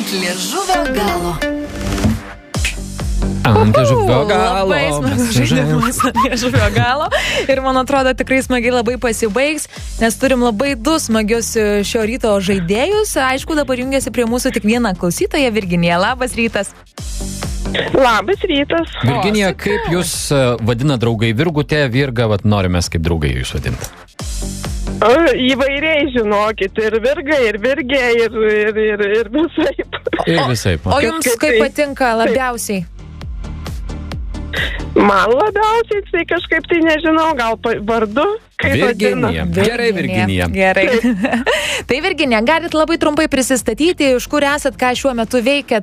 Ant liežuvio galo. Ant liežuvio galo. Labai smagus žaidimas ant liežuvio galo. Ir man atrodo tikrai smagiai labai pasibaigs, nes turim labai du smagius šio ryto žaidėjus. Aišku, dabar jungiasi prie mūsų tik viena klausytoja, Virginija. Labas rytas. Labas rytas. Virginija, kaip jūs vadina draugai? Virgutė, Virga, norime kaip draugai jūs vadinti. Įvairiai, žinokit, ir Virga, ir Virgė, ir visaip. Ir visaip. O jums kaip patinka labiausiai? Man labiausiai, tai kažkaip tai nežinau, gal vardu, kaip Virginija. vadina. Gerai, Virginija. Gerai. Tai Virginija, galit labai trumpai prisistatyti, iš kur esat, ką šiuo metu veikiat?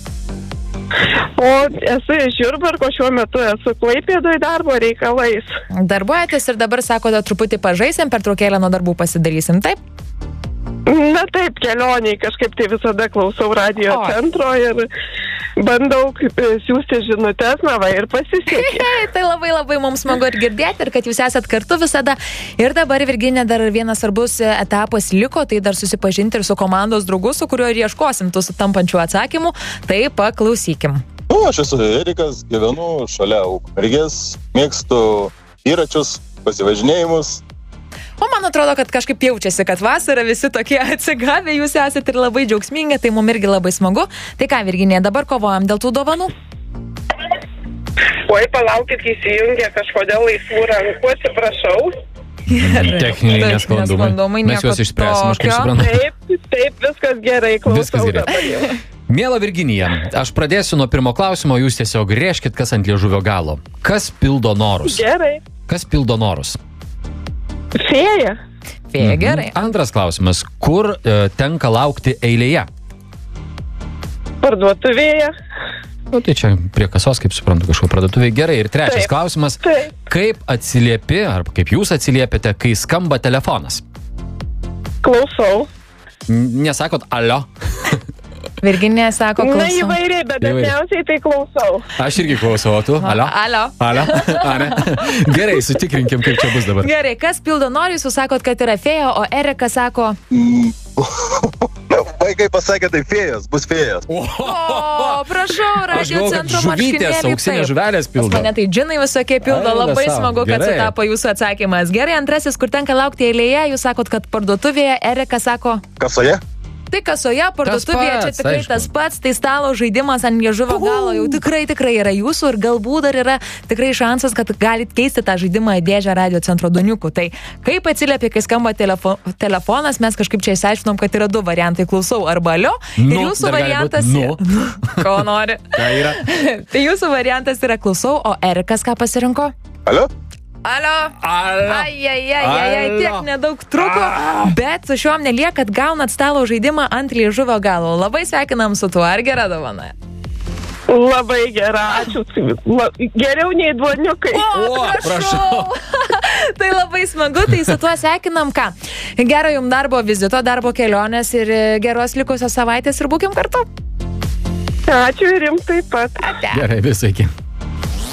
O esu iš Jurbarko, šiuo metu esu Klaipėdoje darbo reikalais. Darbuojatės ir dabar sakote, truputį pažaisim, pertraukėlę nuo darbų pasidarysim, taip? Na taip, kelioniai kažkaip tai visada klausau radio centro ir bandau siūsti žinutes, na va, ir pasisekė. Tai labai mums smagu ir girdėti, ir kad jūs esat kartu visada. Ir dabar, Virginija, dar vienas svarbus etapas liko, tai dar susipažinti ir su komandos draugu, su kuriuo ir ieškosim tų sutampančių atsakymų. Tai paklausykim. Aš esu Erikas, gyvenu šalia Ukmergės, mėgstu įračius, pasivažinėjimus. O man atrodo, kad kažkaip jaučiasi, kad vasara visi tokie atsigavę, jūs esate ir labai džiaugsmingi, tai mums irgi labai smagu. Tai ką, Virginija, dabar kovojam dėl tų dovanų? Oi, palaukit, įsijungia kažkodėl laisvų rankų, atsiprašau. Techniniai nesklandumai. Mes juos išspręsim, aš kaip suprantu. Taip, viskas gerai, klausau. Viskas gerai. Miela Virginija, aš pradėsiu nuo pirmo klausimo, jūs tiesiog rėžkit, kas ant liežuvio galo. Kas pildo norus? Gerai. Kas pildo norus? Fėja. Fėja, gerai. Antras klausimas. Kur tenka laukti eilėje? Parduotuvėje. Tai čia prie kasos, kaip suprantu, kažko parduotuvėje. Gerai. Ir trečias klausimas. Kaip atsiliepi, ar kaip jūs atsiliepiate, kai skamba telefonas? Klausau. Nesakot alio? Virginija sako, klausau. Na, įvairiai, bet dažniausiai tai klausau. Aš irgi klausau, o tu? Alio? Alio. Gerai, sutikrinkim, kaip čia bus dabar. Gerai, kas pildo norus, jūs sakot, kad yra fėja, o Erika sako... Vaikai pasakė, tai fėjos, bus fėjos. O, prašau, radio centro marškinėliai. Žuvytės, auksinės žuvelės pildo. Pas mane tai džinai visokie pildo, labai smagu, kad sutapo jūsų atsakymas. Gerai, antrasis, kur tenka laukti eilėje, jūs sakot, kad parduotuvėje, Erika sako... Kasoje? Tai kasoje, parduotuvėje, čia tikrai tas pats, tai stalo žaidimas ant liežuvio galo jau tikrai yra jūsų ir galbūt dar yra tikrai šansas, kad galit keisti tą žaidimą į dėžę radio centro doniukų. Tai kaip atsiliepia, kai skamba telefonas, mes kažkaip čia išsiaiškinom, kad yra du variantai, klausau arba alio, ir jūsų variantas... Ko nori? Ką yra? Tai jūsų variantas yra klausau, o Erikas ką pasirinko? Alio? Alio. Tiek nedaug truko, bet su šiuom neliekat, gaunat stalo žaidimą ant liežuvio galo. Labai sveikinam su tuo, ar gera dovana? Labai gera, ačiū. Geriau nei duoniukai. O, prašau. Tai labai smagu, tai su tuo sveikinam ką? Gero jums darbo vizito, darbo kelionės ir geros likusios savaitės ir būkim kartu. Ačiū ir jums taip pat. Gerai, visai iki.